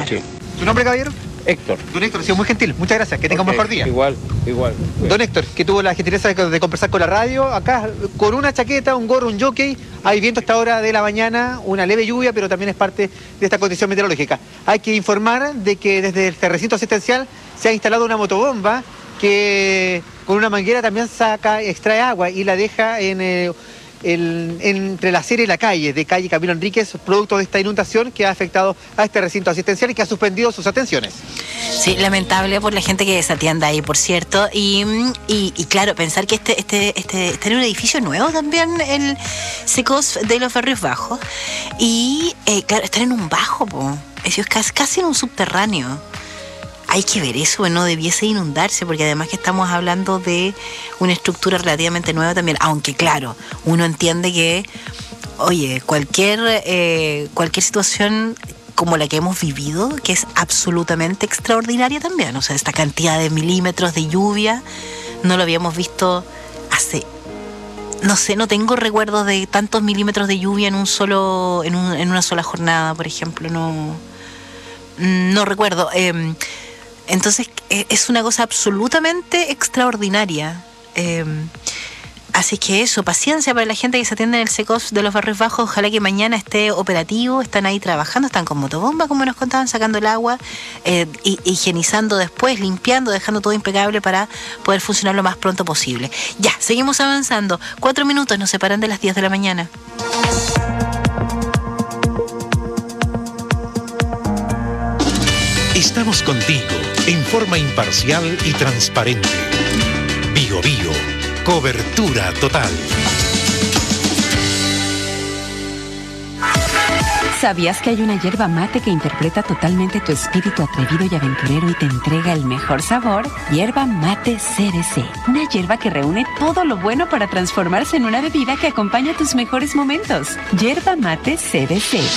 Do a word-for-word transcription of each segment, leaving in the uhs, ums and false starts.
Sí. ¿Su nombre, caballero? Héctor. Don Héctor, ha sido muy gentil. Muchas gracias. Que tenga Okay, un mejor día. Igual, igual. Don Héctor, que tuvo la gentileza de, de conversar con la radio, acá con una chaqueta, un gorro, un jockey. Hay viento a esta hora de la mañana, una leve lluvia, pero también es parte de esta condición meteorológica. Hay que informar de que desde este recinto asistencial se ha instalado una motobomba que con una manguera también saca, extrae agua y la deja en... Eh, El, entre la acera y la calle de calle Camilo Enríquez, producto de esta inundación que ha afectado a este recinto asistencial y que ha suspendido sus atenciones. Sí, lamentable por la gente que desatienda ahí, por cierto, y, y, y claro, pensar que este, este, este, está en un edificio nuevo también, el Secos de los Barrios Bajos, y eh, claro, están en un bajo, po. Eso es casi, casi en un subterráneo. Hay que ver eso, no debiese inundarse, porque además que estamos hablando de una estructura relativamente nueva también, aunque claro, uno entiende que, oye, cualquier, eh, cualquier situación como la que hemos vivido, que es absolutamente extraordinaria también, o sea, esta cantidad de milímetros de lluvia, no lo habíamos visto hace, no sé, no tengo recuerdos de tantos milímetros de lluvia en un solo, en, un, en una sola jornada, por ejemplo, no, no recuerdo. Eh, Entonces es una cosa absolutamente extraordinaria. Eh, así que eso, paciencia para la gente que se atiende en el Secos de los Barrios Bajos. Ojalá que mañana esté operativo. Están ahí trabajando, están con motobomba, como nos contaban, sacando el agua, eh, higienizando después, limpiando, dejando todo impecable para poder funcionar lo más pronto posible. Ya, seguimos avanzando. Cuatro minutos nos separan de las diez de la mañana. Estamos contigo en forma imparcial y transparente. Bio Bio, cobertura total. ¿Sabías que hay una yerba mate que interpreta totalmente tu espíritu atrevido y aventurero y te entrega el mejor sabor? Yerba Mate C D C. Una yerba que reúne todo lo bueno para transformarse en una bebida que acompaña tus mejores momentos. Yerba Mate C D C.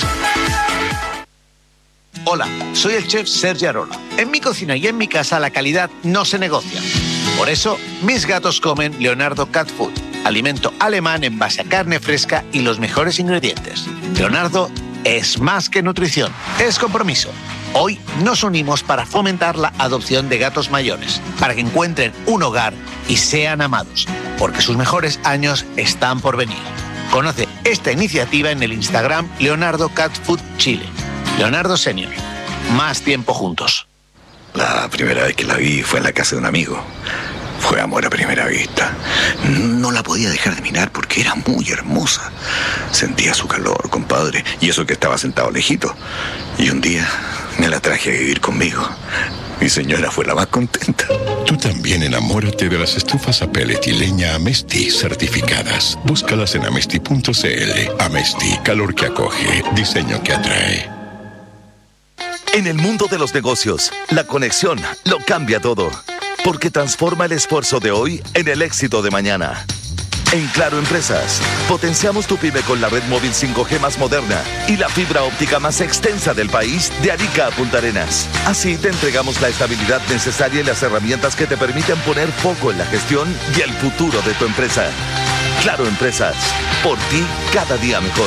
Hola, soy el chef Sergi Arola. En mi cocina y en mi casa la calidad no se negocia. Por eso, mis gatos comen Leonardo Cat Food, alimento alemán en base a carne fresca y los mejores ingredientes. Leonardo es más que nutrición, es compromiso. Hoy nos unimos para fomentar la adopción de gatos mayores, para que encuentren un hogar y sean amados, porque sus mejores años están por venir. Conoce esta iniciativa en el Instagram Leonardo Cat Food Chile. Leonardo Senior, más tiempo juntos. La primera vez que la vi fue en la casa de un amigo. Fue amor a primera vista. No la podía dejar de mirar porque era muy hermosa. Sentía su calor, compadre, y eso que estaba sentado lejito. Y un día me la traje a vivir conmigo. Mi señora fue la más contenta. Tú también enamórate de las estufas a pellet y leña Amesti certificadas. Búscalas en amesti punto cl. Amesti, calor que acoge, diseño que atrae. En el mundo de los negocios, la conexión lo cambia todo, porque transforma el esfuerzo de hoy en el éxito de mañana. En Claro Empresas, potenciamos tu pyme con la red móvil cinco G más moderna y la fibra óptica más extensa del país, de Arica a Punta Arenas. Así te entregamos la estabilidad necesaria y las herramientas que te permiten poner foco en la gestión y el futuro de tu empresa. Claro Empresas, por ti cada día mejor.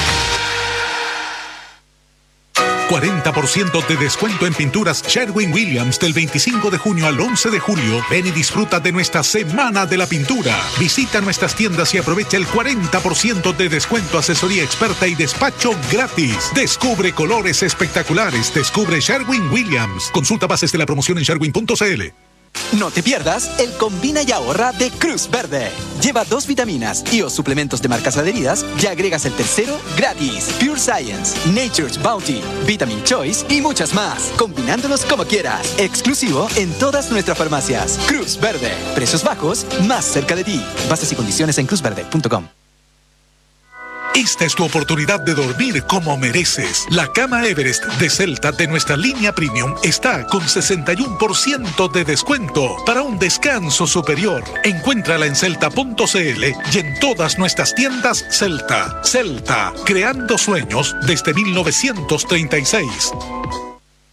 cuarenta por ciento de descuento en pinturas Sherwin-Williams del veinticinco de junio al once de julio. Ven y disfruta de nuestra Semana de la Pintura. Visita nuestras tiendas y aprovecha el cuarenta por ciento de descuento, asesoría experta y despacho gratis. Descubre colores espectaculares. Descubre Sherwin-Williams. Consulta bases de la promoción en sherwin punto cl. No te pierdas el Combina y Ahorra de Cruz Verde. Lleva dos vitaminas y o suplementos de marcas adheridas y agregas el tercero gratis. Pure Science, Nature's Bounty, Vitamin Choice y muchas más. Combinándolos como quieras. Exclusivo en todas nuestras farmacias. Cruz Verde. Precios bajos, más cerca de ti. Bases y condiciones en cruz verde punto com. Esta es tu oportunidad de dormir como mereces. La cama Everest de Celta de nuestra línea Premium está con sesenta y uno por ciento de descuento para un descanso superior. Encuéntrala en celta punto cl y en todas nuestras tiendas Celta. Celta, creando sueños desde mil novecientos treinta y seis.